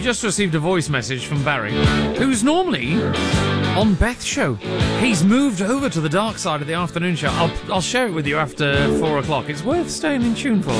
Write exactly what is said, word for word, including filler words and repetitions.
just received a voice message from Barry, who's normally on Beth's show. He's moved over to the dark side of the afternoon show. I'll, I'll share it with you after four o'clock. It's worth staying in tune for.